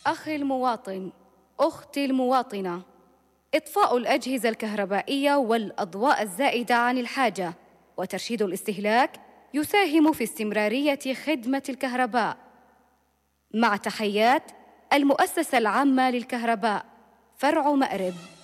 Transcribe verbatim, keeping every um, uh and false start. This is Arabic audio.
أخي المواطن، أختي المواطنة، إطفاء الأجهزة الكهربائية والأضواء الزائدة عن الحاجة وترشيد الاستهلاك يساهم في استمرارية خدمة الكهرباء. مع تحيات المؤسسة العامة للكهرباء، فرع مأرب.